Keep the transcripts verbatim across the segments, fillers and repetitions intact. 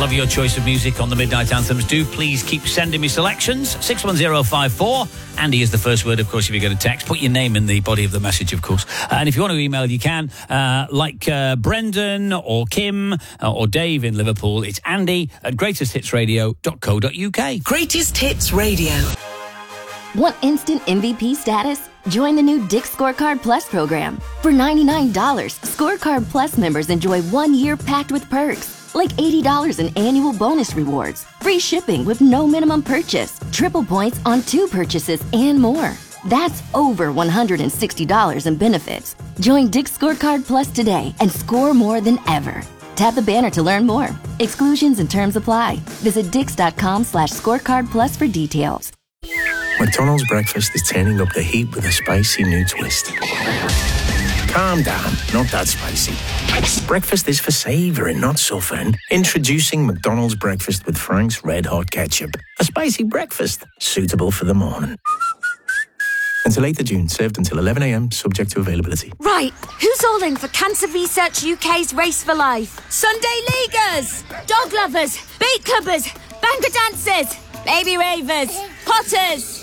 love your choice of music on the Midnight Anthems. Do please keep sending me selections. six one zero five four. Andy is the first word, of course, if you're going to text. Put your name in the body of the message, of course. Uh, and if you want to email, you can. Uh, like uh, Brendan or Kim uh, or Dave in Liverpool, it's Andy at greatest hits radio dot co dot uk. Greatest Hits Radio. Want instant M V P status? Join the new Dick's Scorecard Plus program. For ninety-nine dollars, Scorecard Plus members enjoy one year packed with perks, like eighty dollars in annual bonus rewards, free shipping with no minimum purchase, triple points on two purchases, and more. That's over one hundred sixty dollars in benefits. Join Dick's Scorecard Plus today and score more than ever. Tap the banner to learn more. Exclusions and terms apply. Visit dix.com slash scorecard plus for details. McDonald's breakfast is turning up the heat with a spicy new twist. Calm down, not that spicy. Breakfast is for savouring, not suffering. Introducing McDonald's breakfast with Frank's Red Hot Ketchup. A spicy breakfast, suitable for the morning. Until eighth of June, served until eleven a.m, subject to availability. Right, who's all in for Cancer Research U K's Race for Life? Sunday Leaguers, dog lovers, beat clubbers, banker dancers, baby ravers, potters.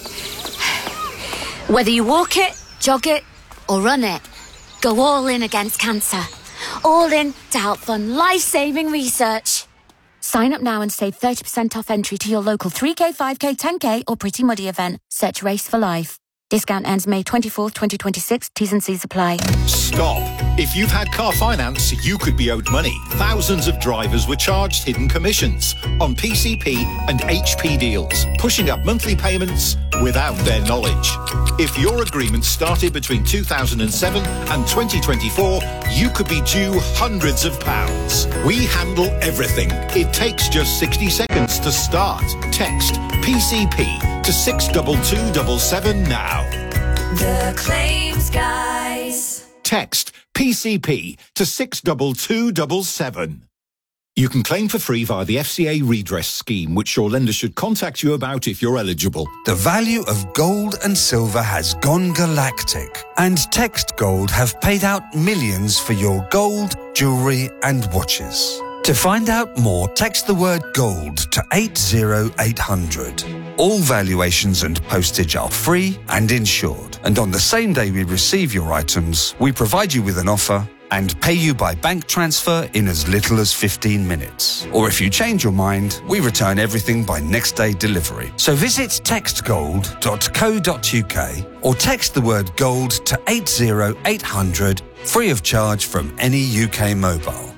Whether you walk it, jog it, or run it, go all in against cancer. All in to help fund life-saving research. Sign up now and save thirty percent off entry to your local three K, five K, ten K or Pretty Muddy event. Search Race for Life. Discount ends May twenty-fourth, twenty twenty-six. T's and C's apply. Stop. If you've had car finance, you could be owed money. Thousands of drivers were charged hidden commissions on P C P and H P deals, pushing up monthly payments without their knowledge. If your agreement started between two thousand seven and twenty twenty-four, you could be due hundreds of pounds. We handle everything. It takes just sixty seconds to start. Text P C P to six two two seven seven now. The Claims Guys. Text P C P to six two two seven seven. You can claim for free via the F C A redress scheme, which your lender should contact you about if you're eligible. The value of gold and silver has gone galactic, and Text Gold have paid out millions for your gold, jewellery and watches. To find out more, text the word gold to eight zero eight hundred. All valuations and postage are free and insured. And on the same day we receive your items, we provide you with an offer and pay you by bank transfer in as little as fifteen minutes. Or if you change your mind, we return everything by next day delivery. So visit text gold dot co dot uk or text the word gold to eight zero eight hundred, free of charge from any U K mobile.